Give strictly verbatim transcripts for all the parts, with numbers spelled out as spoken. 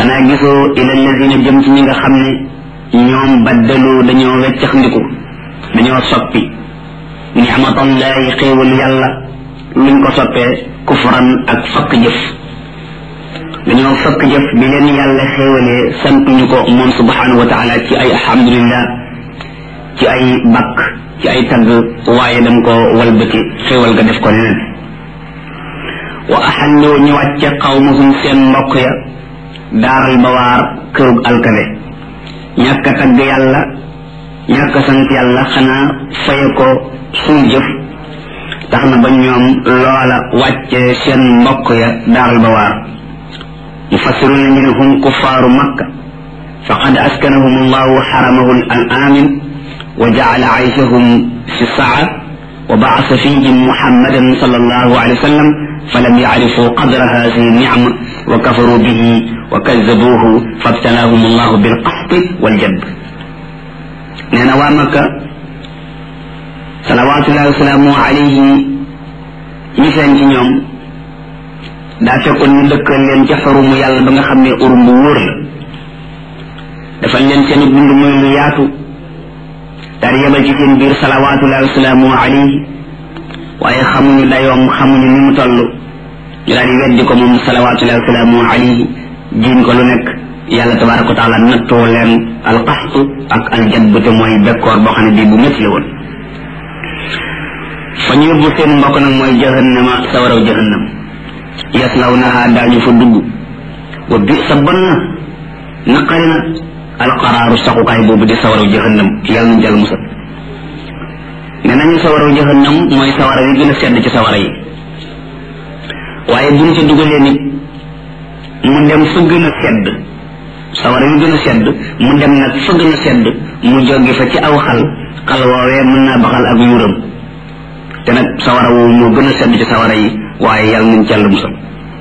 xanaa gisoo ila alladina jëm ci ñi nga xam ne ñoom baddalu dañoo weccax ndiku dañoo soppi ni'matallahi xéewal yàlla luñ ko soppee kufran ak fakk jëf dañoo fakk jëf bi leen yàlla xéewalee santuñu ko moom subhanahu wa taala ci ay alhamdulillah ci ay bakk ci ay tagg waaye dañ ko walbati xéewal ga def ko leneen wa axallu ñu wàcce qawmuhum seen mbokk ya daaral bawaar kërug alkale ñàkk a tagg yàlla ñàkk a sant yàlla xanaa faye ko suñ jëf tax na ba ñoom loola wàcce seen mbokk ya daaral bawaar mufassiruna ñu ne hum kuffaaru makka faqad askanahum allahu xaramahu al amin wa jaala ayshahum fi saa wa baasa fihim muhammadan sallallahu alayhi wa sallam falam yacrifu qadra hadihi nicma wa kafaru bihi wa kazzabuhu fabtalaahum allahu bilqasdi waljadb nee na waa makka salawatullahi wasalaamu alayhi ñi seen ci ñoom daa fekkoon ñu dëkkal leen ca xurumu yàlla ba nga xam ne urum bu wóor la defal leen seen dund muy lu yaatu daal yebal ci seen biir salawatullahi wasalaamu alayhi waaye xamuñu dayoom xamuñu ni mu toll ñu daal di weddi ko moom salawatullahi wasalaamu alayhi jiiñ ko lu nekk yàlla tabaraka wa taala nattoo leen alqaxtu ak aljadb te mooy bekkoor boo xam ne bii bu métti la woon fa ñu yóbbu seen mbokk nag mooy jahannama sawaraw jahannam yaslawnaha daañu fa dugg wa bi sa bon na naqari na alqaraaru saxukaay boobu di sawaraw jahannam yàlla nañ jàll musal ne nañu sawaraw jahannam mooy sawara yi gën a sedd ci sawara yi waaye buñ ca dugalee nit mu dem fa gën a sedd sawara yu gën a sedd mu dem nag fa gën a sedd mu jóge fa ci aw xal xal woowee mën naa baxal ak yuuram te nag sawara woowu moo gën a sedd ci sawara yi waaye yàlla nañ ca musal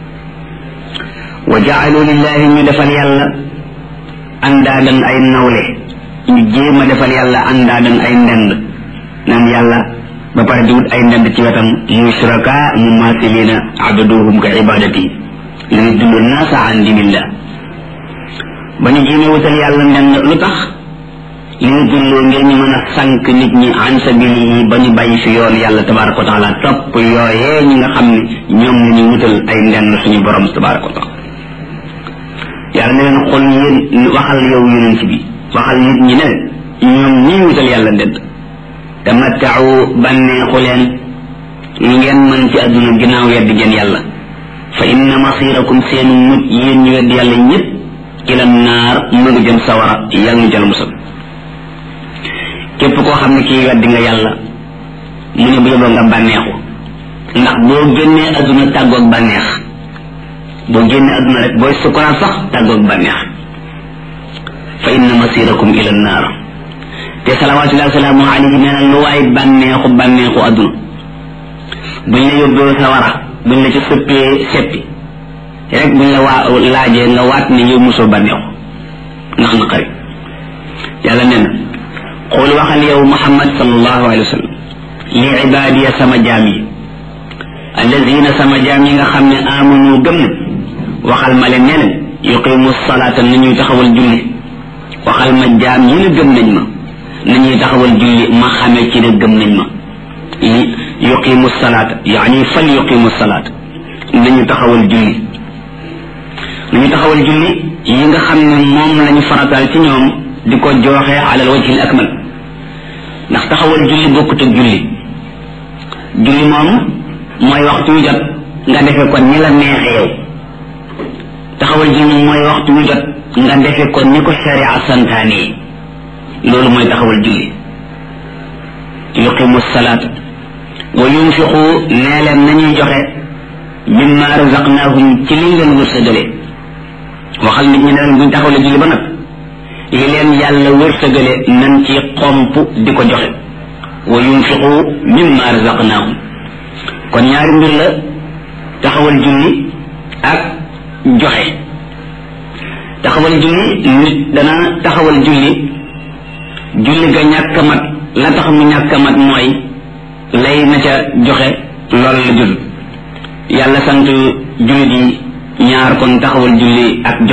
wa jaalu lillahi ñu defal yàlla andaadan ay nawle ñu jéem a defal yàlla andaadan ay ndend naan yàlla ba pare di wut ay ndend ci wetam muy suraka mumathilina abaduhum ka ibadati li yudillu naasa an dinillah ba ñu jéem a wutal yàlla ndend lu tax li yudillu ngir ñu mën a sànq nit ñi an sabilihi ba ñu bàyyi fi yoon yàlla tabaraka wa taala topp yooyee ñi nga xam ne ñoom la ñu wutal ay ndend suñu borom tabaraka wa taala yàlla ne leen xool yéen waxal yow yonent bi waxal nit ñi ne ñoom ñii wutal yàlla ndend tamattau bànneexu leen lu ngeen mën ci àdduna ginnaaw weddi ngeen yàlla fa inna masirakum seenu mujj yéen ñu weddi yàlla ñëpp ila naar mu ngi jëm sawara yàlla ñu jël musal képp koo xam ne kii weddi nga yàlla mu ne bu yóbboo nga bànneexu ndax boo génnee àdduna tàggoog bànneex boo génnee àdduna rek booy sukuraat sax tàggoog bànneex fa inna masirakum ila naar te salawatullahi wasalaamu alayhi nee na lu waay bànneexu bànneexu àdduna buñ la yóbboo sawara buñ la ci sëppee seppi rek buñ la waa laajee nga waat ne yow mosoo bànneexu ndax na xarit yàlla nee na xool waxal yow muhammad sallallahu alayhi wa sallam li ibaadiya sama jaam yi alladina sama jaam yi nga xam ne amanu gëm na waxal ma leen ne leen yuqimu salaata nañuy taxawal julli waxal ma jaam yi ne gëm nañ ma nañuy taxawal julli ma xamee ci ne gëm nañ ma yuqimu salaata yaani fal yuqimu salaata nañu taxawal julli nañu taxawal julli yi nga xam ne moom lañu farataal ci ñoom di ko jooxee alal wajhil akmal ndax taxawal julli bokkut ak julli julli moom mooy waxtu wu jot nga defe ko ni la neexe yow taxawal julli mooy waxtu wu jot nga defe ko ni ko sharia santaane loolu mooy taxawal julli yuqimu salaata wa yunfiqu nee leen nañuy joxe mimma razaqnahum ci liñ leen wërsëgale waxal nit ñi ne leen buñ taxawale julli ba nag li leen yàlla wërsëgale nañ ci xomp di ko joxe wa yunfiqu mimma razaqnahum kon ñaari mbir la taxawal julli ak joxe taxawal julli nit dana taxawal julli julli ga ñàkk a mat la tax mu ñàkk a mat mooy lay na ca joxe loolu la jul yàlla sant julli di ñaar kon taxawal julli ak